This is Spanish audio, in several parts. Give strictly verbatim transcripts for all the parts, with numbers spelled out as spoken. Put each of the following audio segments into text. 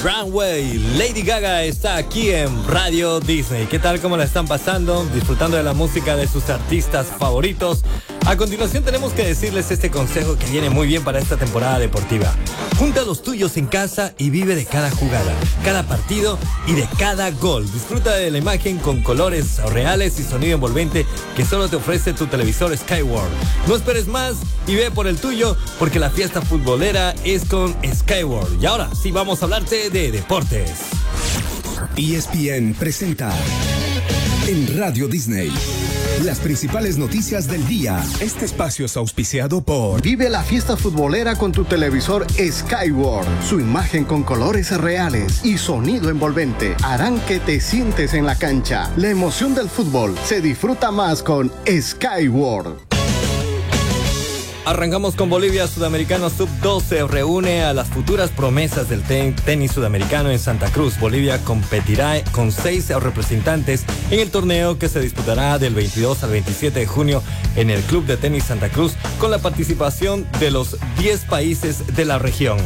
Runway. Lady Gaga está aquí en Radio Disney. ¿Qué tal? ¿Cómo la están pasando? Disfrutando de la música de sus artistas favoritos. A continuación tenemos que decirles este consejo que viene muy bien para esta temporada deportiva. Junta a los tuyos en casa y vive de cada jugada, cada partido y de cada gol. Disfruta de la imagen con colores reales y sonido envolvente que solo te ofrece tu televisor Skyward. No esperes más y ve por el tuyo, porque la fiesta futbolera es con Skyward. Y ahora sí vamos a hablarte de deportes. E S P N presenta en Radio Disney las principales noticias del día. Este espacio es auspiciado por... Vive la fiesta futbolera con tu televisor Skyward. Su imagen con colores reales y sonido envolvente harán que te sientes en la cancha. La emoción del fútbol se disfruta más con Skyward. Arrancamos con Bolivia. Sudamericano sub doce reúne a las futuras promesas del ten- tenis sudamericano en Santa Cruz. Bolivia competirá con seis representantes en el torneo que se disputará del veintidós al veintisiete de junio en el Club de Tenis Santa Cruz, con la participación de los diez países de la región.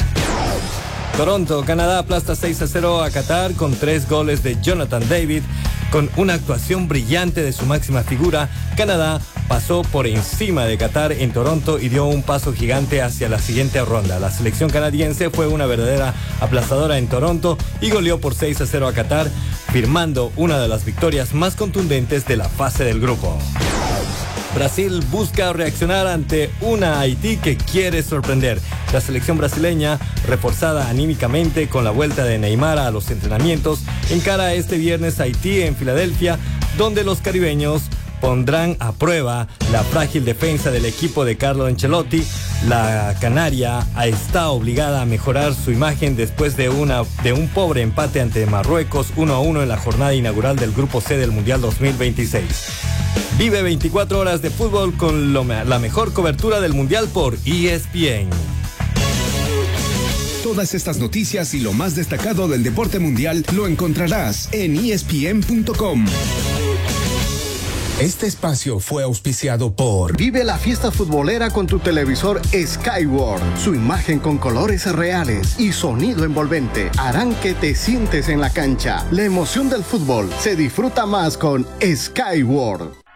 Toronto, Canadá aplasta seis a cero a Qatar con tres goles de Jonathan David. Con una actuación brillante de su máxima figura, Canadá pasó por encima de Qatar en Toronto y dio un paso gigante hacia la siguiente ronda. La selección canadiense fue una verdadera aplastadora en Toronto y goleó por seis a cero a Qatar, firmando una de las victorias más contundentes de la fase del grupo. Brasil busca reaccionar ante una Haití que quiere sorprender. La selección brasileña, reforzada anímicamente con la vuelta de Neymar a los entrenamientos, encara este viernes a Haití en Filadelfia, donde los caribeños pondrán a prueba la frágil defensa del equipo de Carlo Ancelotti. La Canaria está obligada a mejorar su imagen después de, una, de un pobre empate ante Marruecos uno a uno en la jornada inaugural del Grupo C del Mundial dos mil veintiséis. Vive veinticuatro horas de fútbol con lo, la mejor cobertura del Mundial por E S P N. Todas estas noticias y lo más destacado del deporte mundial lo encontrarás en E S P N punto com. Este espacio fue auspiciado por... Vive la fiesta futbolera con tu televisor Skyward. Su imagen con colores reales y sonido envolvente harán que te sientes en la cancha. La emoción del fútbol se disfruta más con Skyward.